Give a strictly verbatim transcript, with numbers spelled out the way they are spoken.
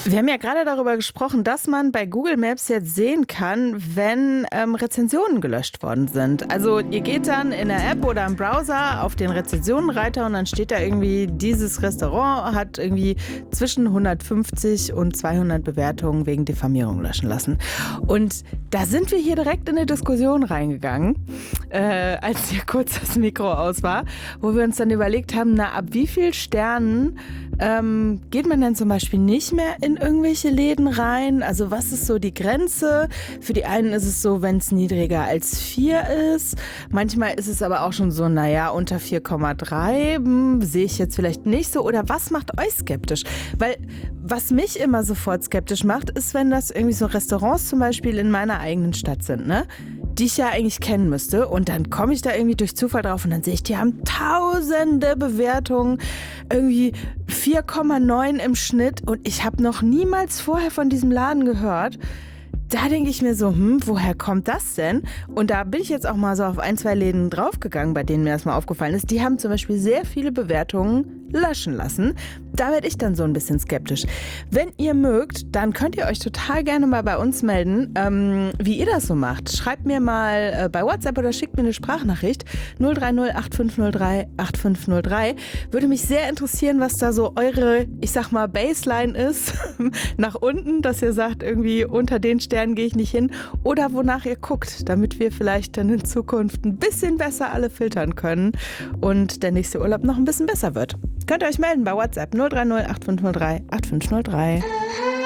Wir haben ja gerade darüber gesprochen, dass man bei Google Maps jetzt sehen kann, wenn ähm, Rezensionen gelöscht worden sind. Also ihr geht dann in der App oder im Browser auf den Rezensionenreiter und dann steht da irgendwie, dieses Restaurant hat irgendwie zwischen hundertfünfzig und zweihundert Bewertungen wegen Diffamierung löschen lassen. Und da sind wir hier direkt in eine Diskussion reingegangen, äh, als hier kurz das Mikro aus war, wo wir uns dann überlegt haben, na, ab wie viel Sternen ähm, geht man dann zum Beispiel nicht mehr in irgendwelche Läden rein? Also was ist so die Grenze? Für die einen ist es so, wenn es niedriger als vier ist. Manchmal ist es aber auch schon so, naja, unter vier Komma drei hm, sehe ich jetzt vielleicht nicht so. Oder was macht euch skeptisch? Weil was mich immer sofort skeptisch macht, ist, wenn das irgendwie so Restaurants zum Beispiel in meiner eigenen Stadt sind, ne? Die ich ja eigentlich kennen müsste. Und dann komme ich da irgendwie durch Zufall drauf und dann sehe ich, die haben tausende Bewertungen, irgendwie vier Komma neun im Schnitt und ich habe noch niemals vorher von diesem Laden gehört. Da denke ich mir so, hm, woher kommt das denn? Und da bin ich jetzt auch mal so auf ein, zwei Läden draufgegangen, bei denen mir das mal aufgefallen ist. Die haben zum Beispiel sehr viele Bewertungen löschen lassen. Da werde ich dann so ein bisschen skeptisch. Wenn ihr mögt, dann könnt ihr euch total gerne mal bei uns melden, ähm, wie ihr das so macht. Schreibt mir mal äh, bei WhatsApp oder schickt mir eine Sprachnachricht. null drei null acht fünf null drei acht fünf null drei. Würde mich sehr interessieren, was da so eure, ich sag mal, Baseline ist. Nach unten, dass ihr sagt, irgendwie unter den Sternen gehe ich nicht hin. Oder wonach ihr guckt, damit wir vielleicht dann in Zukunft ein bisschen besser alle filtern können und der nächste Urlaub noch ein bisschen besser wird. Könnt ihr euch melden bei WhatsApp null drei null acht fünf null drei acht fünf null drei.